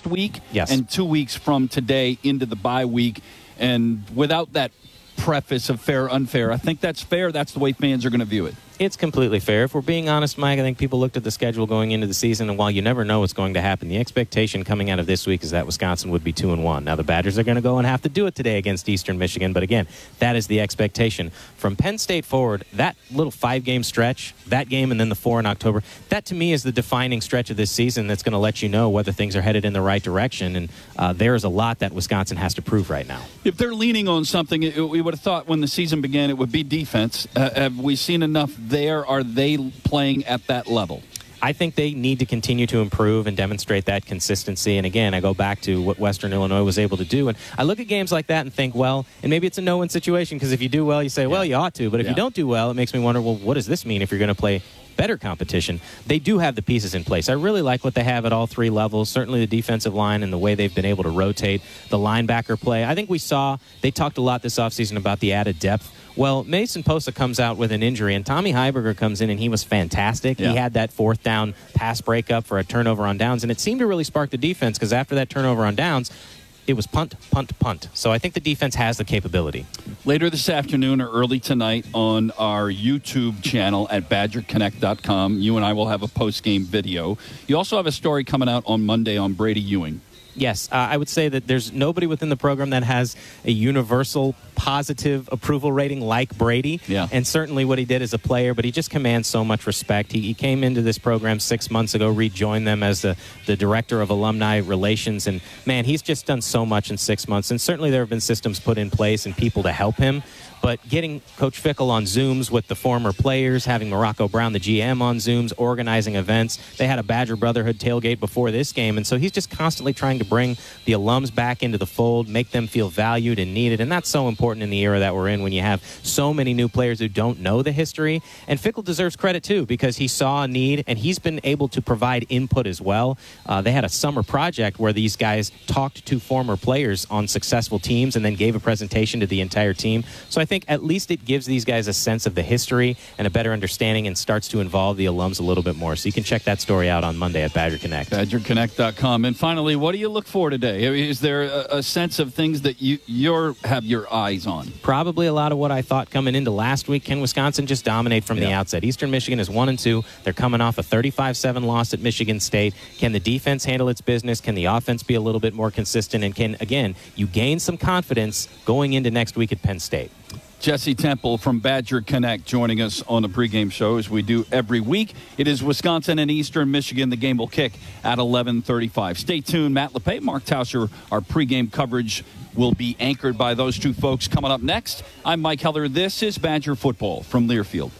week, Yes. and 2 weeks from today into the bye week. And without that preface of fair, unfair, I think that's fair. That's the way fans are going to view it. It's completely fair. If we're being honest, Mike, I think people looked at the schedule going into the season, and while you never know what's going to happen, the expectation coming out of this week is that Wisconsin would be 2-1. Now, the Badgers are going to go and have to do it today against Eastern Michigan, but again, that is the expectation. From Penn State forward, that little 5-game stretch, that game and then the 4 in October, that to me is the defining stretch of this season that's going to let you know whether things are headed in the right direction, and there is a lot that Wisconsin has to prove right now. If they're leaning on something, we would have thought when the season began it would be defense. Have we seen enough there? Are they playing at that level? I think they need to continue to improve and demonstrate that consistency. And again, I go back to what Western Illinois was able to do. And I look at games like that and think, well, and maybe it's a no-win situation because if you do well, you say, well, you ought to. But if you don't do well, it makes me wonder, well, what does this mean if you're going to play better competition? They do have the pieces in place. I really like what they have at all three levels, certainly the defensive line and the way they've been able to rotate the linebacker play. I think they talked a lot this offseason about the added depth. Well, Mason Posa comes out with an injury, and Tommy Heiberger comes in, and he was fantastic. Yeah. He had that fourth down pass breakup for a turnover on downs, and it seemed to really spark the defense because after that turnover on downs, it was punt, punt, punt. So I think the defense has the capability. Later this afternoon or early tonight on our YouTube channel at BadgerConnect.com, you and I will have a post-game video. You also have a story coming out on Monday on Brady Ewing. Yes, I would say that there's nobody within the program that has a universal positive approval rating like Brady. Yeah. And certainly what he did as a player, but he just commands so much respect. He came into this program 6 months ago, rejoined them as the director of alumni relations. And, man, he's just done so much in 6 months. And certainly there have been systems put in place and people to help him. But getting Coach Fickle on Zooms with the former players, having Morocco Brown, the GM, on Zooms, organizing events. They had a Badger Brotherhood tailgate before this game. And so he's just constantly trying to bring the alums back into the fold, make them feel valued and needed. And that's so important in the era that we're in when you have so many new players who don't know the history. And Fickle deserves credit, too, because he saw a need, and he's been able to provide input as well. They had a summer project where these guys talked to former players on successful teams and then gave a presentation to the entire team. So I think at least it gives these guys a sense of the history and a better understanding and starts to involve the alums a little bit more. So you can check that story out on Monday at Badger Connect. BadgerConnect.com. And finally, what do you look for today? Is there a sense of things that you have your eyes on? Probably a lot of what I thought coming into last week. Can Wisconsin just dominate from the outset? Eastern Michigan is 1-2. They're coming off a 35-7 loss at Michigan State. Can the defense handle its business? Can the offense be a little bit more consistent? And can, again, you gain some confidence going into next week at Penn State? Jesse Temple from Badger Connect joining us on the pregame show as we do every week. It is Wisconsin and Eastern Michigan. The game will kick at 11:35. Stay tuned. Matt LePay, Mark Tauscher, our pregame coverage will be anchored by those two folks coming up next. I'm Mike Heller. This is Badger Football from Learfield.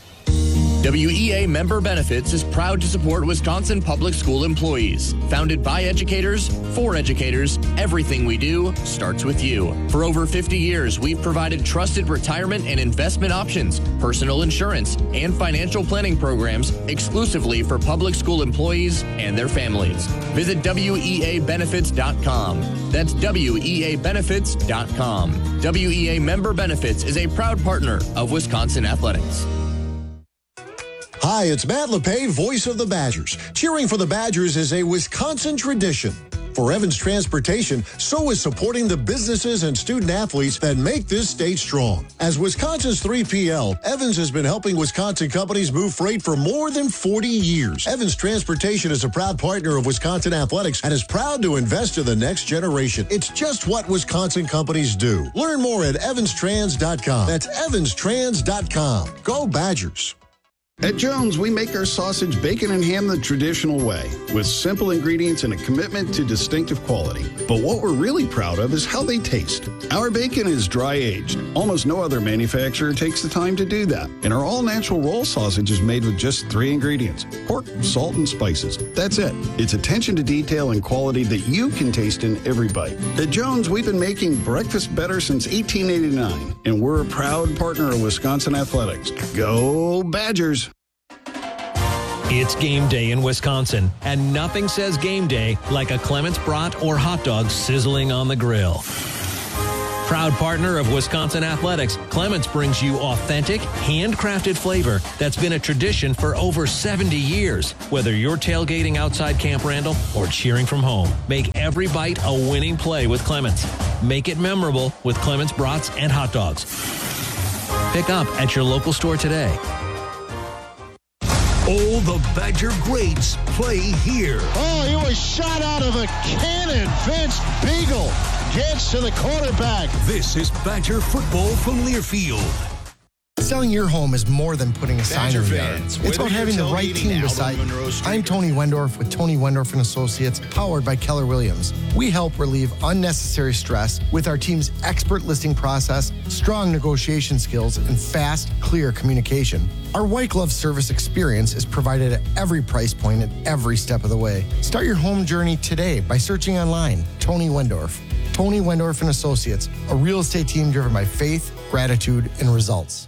WEA Member Benefits is proud to support Wisconsin public school employees. Founded by educators, for educators, everything we do starts with you. For over 50 years, we've provided trusted retirement and investment options, personal insurance, and financial planning programs exclusively for public school employees and their families. Visit WEAbenefits.com. That's WEAbenefits.com. WEA Member Benefits is a proud partner of Wisconsin Athletics. Hi, it's Matt LePay, voice of the Badgers. Cheering for the Badgers is a Wisconsin tradition. For Evans Transportation, so is supporting the businesses and student athletes that make this state strong. As Wisconsin's 3PL, Evans has been helping Wisconsin companies move freight for more than 40 years. Evans Transportation is a proud partner of Wisconsin Athletics and is proud to invest in the next generation. It's just what Wisconsin companies do. Learn more at evanstrans.com. That's evanstrans.com. Go Badgers. At Jones, we make our sausage, bacon, and ham the traditional way, with simple ingredients and a commitment to distinctive quality. But what we're really proud of is how they taste. Our bacon is dry-aged. Almost no other manufacturer takes the time to do that. And our all-natural roll sausage is made with just 3 ingredients: pork, salt, and spices. That's it. It's attention to detail and quality that you can taste in every bite. At Jones, we've been making breakfast better since 1889, and we're a proud partner of Wisconsin Athletics. Go Badgers! It's game day in Wisconsin, and nothing says game day like a Clements brat or hot dog sizzling on the grill. Proud partner of Wisconsin Athletics, Clements brings you authentic, handcrafted flavor that's been a tradition for over 70 years. Whether you're tailgating outside Camp Randall or cheering from home, make every bite a winning play with Clements. Make it memorable with Clements brats and hot dogs. Pick up at your local store today. All the Badger greats play here. Oh, he was shot out of a cannon. Vince Beagle gets to the quarterback. This is Badger football from Learfield. Selling your home is more than putting a sign in the yard. It's about having the right team beside you. I'm Tony Wendorf with Tony Wendorf & Associates, powered by Keller Williams. We help relieve unnecessary stress with our team's expert listing process, strong negotiation skills, and fast, clear communication. Our white glove service experience is provided at every price point and every step of the way. Start your home journey today by searching online, Tony Wendorf. Tony Wendorf & Associates, a real estate team driven by faith, gratitude, and results.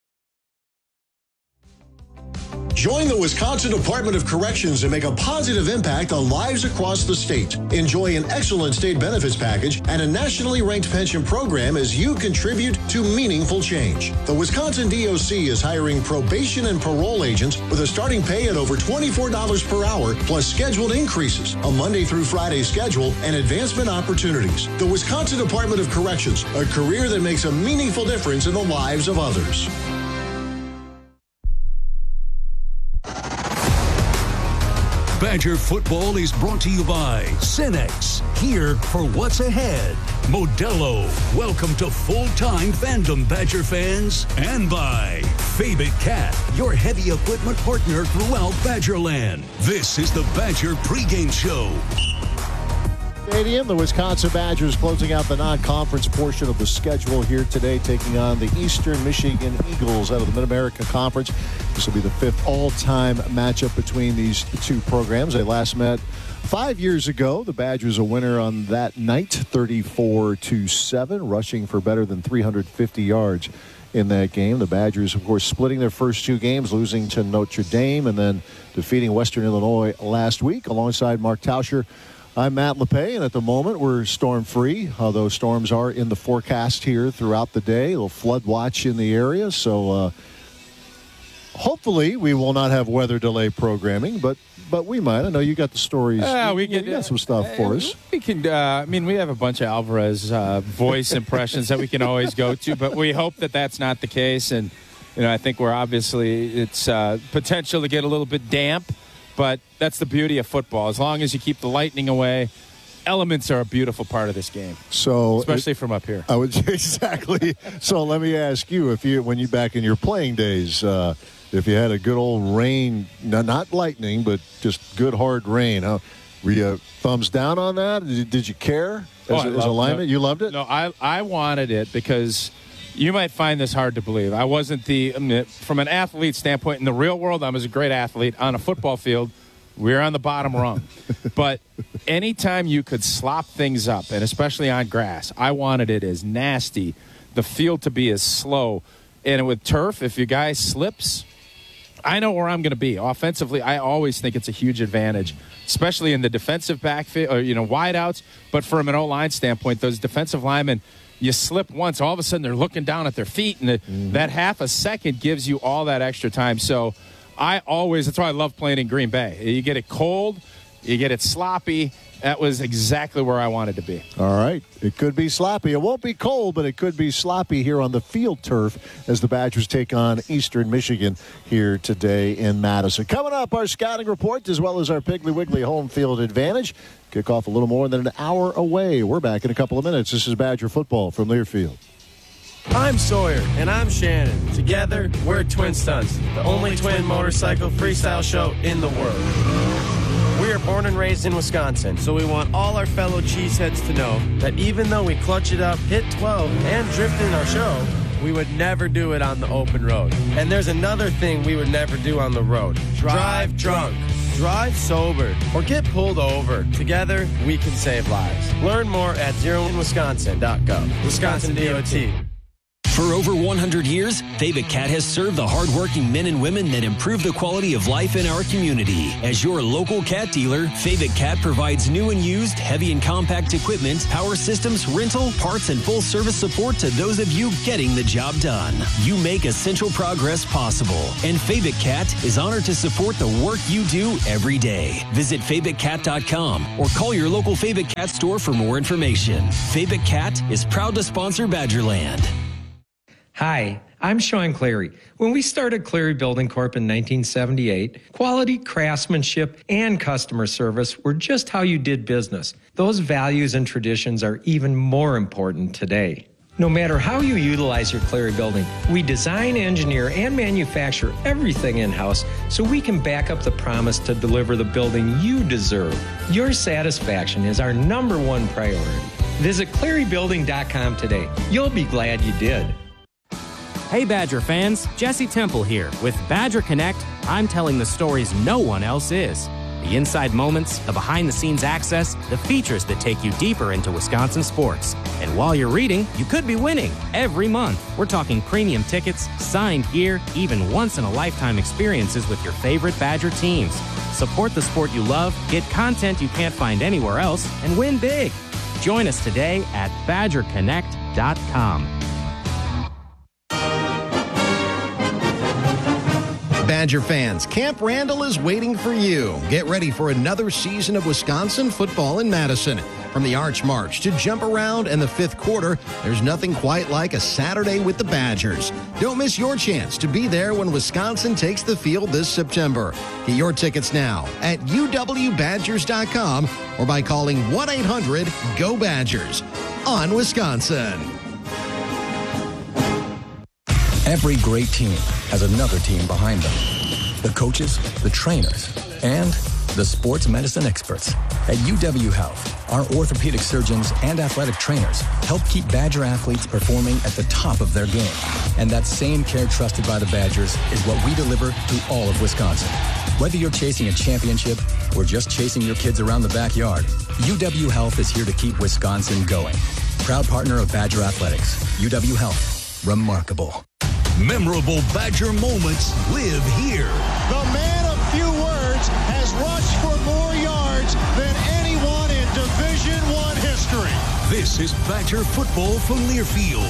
Join the Wisconsin Department of Corrections and make a positive impact on lives across the state. Enjoy an excellent state benefits package and a nationally ranked pension program as you contribute to meaningful change. The Wisconsin DOC is hiring probation and parole agents with a starting pay at over $24 per hour, plus scheduled increases, a Monday through Friday schedule, and advancement opportunities. The Wisconsin Department of Corrections, a career that makes a meaningful difference in the lives of others. Badger football is brought to you by Cenex, here for what's ahead. Modelo, welcome to full-time fandom, Badger fans. And by Fabit Cat, your heavy equipment partner throughout Badgerland. This is the Badger pregame show. Stadium, the Wisconsin Badgers closing out the non-conference portion of the schedule here today, taking on the Eastern Michigan Eagles out of the Mid-America Conference. This will be the fifth all-time matchup between these two programs. They last met 5 years ago. The Badgers a winner on that night, 34-7, rushing for better than 350 yards in that game. The Badgers, of course, splitting their first two games, losing to Notre Dame and then defeating Western Illinois last week. Alongside Mark Tauscher, I'm Matt LePay, and at the moment we're storm-free, although storms are in the forecast here throughout the day. A little flood watch in the area, so hopefully we will not have weather delay programming, but we might. I know you got the stories. You got some stuff for us. We can. We have a bunch of Alvarez voice impressions that we can always go to, but we hope that that's not the case. And I think it's potential to get a little bit damp. But that's the beauty of football. As long as you keep the lightning away, elements are a beautiful part of this game. So, especially from up here. I would exactly. So let me ask you, when you back in your playing days, if you had a good old rain, not lightning, but just good hard rain, were you thumbs down on that? Did you care as a lineman? You loved it? No, I wanted it because. You might find this hard to believe. I wasn't from an athlete standpoint, in the real world, I was a great athlete. On a football field, we were on the bottom rung. But anytime you could slop things up, and especially on grass, I wanted it as nasty, the field to be as slow. And with turf, if your guy slips, I know where I'm going to be. Offensively, I always think it's a huge advantage, especially in the defensive backfield or, wideouts. But from an O-line standpoint, those defensive linemen, you slip once, all of a sudden they're looking down at their feet, and that half a second gives you all that extra time. So that's why I love playing in Green Bay. You get it cold, you get it sloppy. That was exactly where I wanted to be. All right. It could be sloppy. It won't be cold, but it could be sloppy here on the field turf as the Badgers take on Eastern Michigan here today in Madison. Coming up, our scouting report as well as our Piggly Wiggly home field advantage. Kick off a little more than an hour away. We're back in a couple of minutes. This is Badger football from Learfield. I'm Sawyer, and I'm Shannon. Together, we're Twin Stunts, the only twin motorcycle freestyle show in the world. We are born and raised in Wisconsin, so we want all our fellow cheeseheads to know that even though we clutch it up, hit 12, and drift in our show, we would never do it on the open road. And there's another thing we would never do on the road. Drive drunk. Drive sober. Or get pulled over. Together, we can save lives. Learn more at zeroinwisconsin.gov. Wisconsin DOT. For over 100 years, Fabic Cat has served the hardworking men and women that improve the quality of life in our community. As your local cat dealer, Fabic Cat provides new and used heavy and compact equipment, power systems, rental, parts, and full service support to those of you getting the job done. You make essential progress possible, and Fabic Cat is honored to support the work you do every day. Visit FabicCat.com or call your local Fabic Cat store for more information. Fabic Cat is proud to sponsor Badgerland. Hi, I'm Sean Cleary. When we started Cleary Building Corp in 1978, quality, craftsmanship, and customer service were just how you did business. Those values and traditions are even more important today. No matter how you utilize your Cleary building, we design, engineer, and manufacture everything in-house so we can back up the promise to deliver the building you deserve. Your satisfaction is our #1 priority. Visit ClearyBuilding.com today. You'll be glad you did. Hey Badger fans, Jesse Temple here. With Badger Connect, I'm telling the stories no one else is. The inside moments, the behind-the-scenes access, the features that take you deeper into Wisconsin sports. And while you're reading, you could be winning every month. We're talking premium tickets, signed gear, even once-in-a-lifetime experiences with your favorite Badger teams. Support the sport you love, get content you can't find anywhere else, and win big. Join us today at BadgerConnect.com. Badger fans, Camp Randall is waiting for you. Get ready for another season of Wisconsin football in Madison. From the Arch March to Jump Around and the fifth quarter, there's nothing quite like a Saturday with the Badgers. Don't miss your chance to be there when Wisconsin takes the field this September. Get your tickets now at uwbadgers.com or by calling 1-800-GO-BADGERS on Wisconsin. Every great team has another team behind them. The coaches, the trainers, and the sports medicine experts. At UW Health, our orthopedic surgeons and athletic trainers help keep Badger athletes performing at the top of their game. And that same care trusted by the Badgers is what we deliver to all of Wisconsin. Whether you're chasing a championship or just chasing your kids around the backyard, UW Health is here to keep Wisconsin going. Proud partner of Badger Athletics, UW Health, remarkable. Memorable Badger moments live here. The man of few words has rushed for more yards than anyone in Division I history. This is Badger football from Learfield.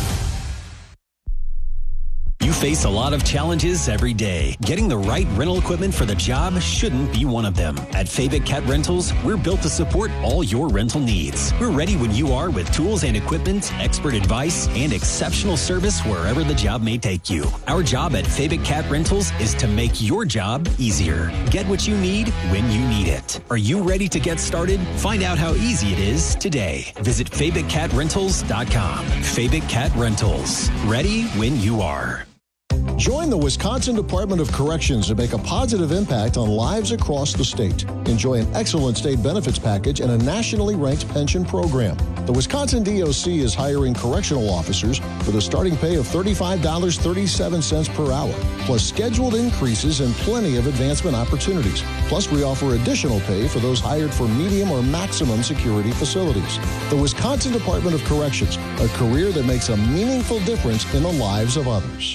You face a lot of challenges every day. Getting the right rental equipment for the job shouldn't be one of them. At Fabic Cat Rentals, we're built to support all your rental needs. We're ready when you are with tools and equipment, expert advice, and exceptional service wherever the job may take you. Our job at Fabic Cat Rentals is to make your job easier. Get what you need when you need it. Are you ready to get started? Find out how easy it is today. Visit FabicCatRentals.com. Fabic Cat Rentals. Ready when you are. Join the Wisconsin Department of Corrections to make a positive impact on lives across the state. Enjoy an excellent state benefits package and a nationally ranked pension program. The Wisconsin DOC is hiring correctional officers with a starting pay of $35.37 per hour, plus scheduled increases and plenty of advancement opportunities. Plus, we offer additional pay for those hired for medium or maximum security facilities. The Wisconsin Department of Corrections, a career that makes a meaningful difference in the lives of others.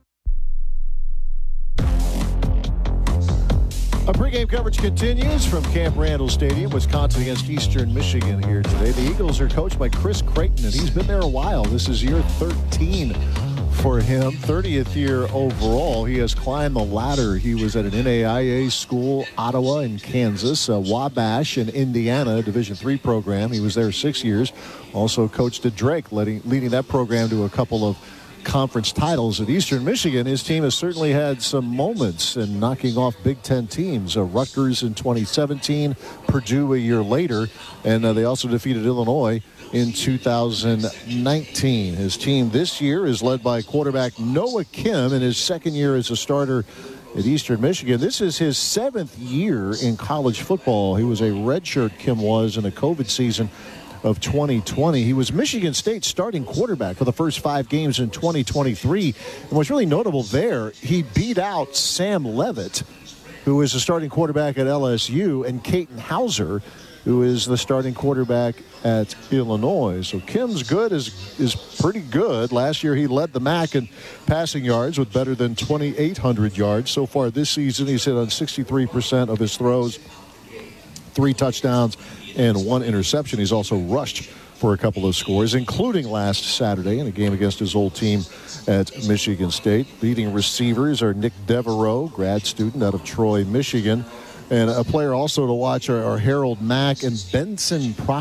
Our pregame coverage continues from Camp Randall Stadium, Wisconsin against Eastern Michigan here today. The Eagles are coached by Chris Creighton, and he's been there a while. This is year 13 for him, 30th year overall. He has climbed the ladder. He was at an NAIA school, Ottawa and Kansas, Wabash in Indiana, Division III program. He was there 6 years. Also coached at Drake, leading that program to a couple of conference titles. At Eastern Michigan, his team has certainly had some moments in knocking off Big Ten teams. Rutgers in 2017, Purdue a year later, and they also defeated Illinois in 2019. His team this year is led by quarterback Noah Kim in his second year as a starter at Eastern Michigan. This is his 7th year in college football. He was a redshirt, Kim was, in a COVID season of 2020. He was Michigan State's starting quarterback for the first 5 games in 2023. And what's really notable there, he beat out Sam Levitt, who is a starting quarterback at LSU, and Caton Hauser, who is the starting quarterback at Illinois. So Kim's good is pretty good. Last year he led the MAC in passing yards with better than 2,800 yards. So far this season he's hit on 63% of his throws, 3 touchdowns and 1 interception. He's also rushed for a couple of scores, including last Saturday in a game against his old team at Michigan State. Leading receivers are Nick Devereaux, grad student out of Troy, Michigan. And a player also to watch are Harold Mack and Benson Proctor.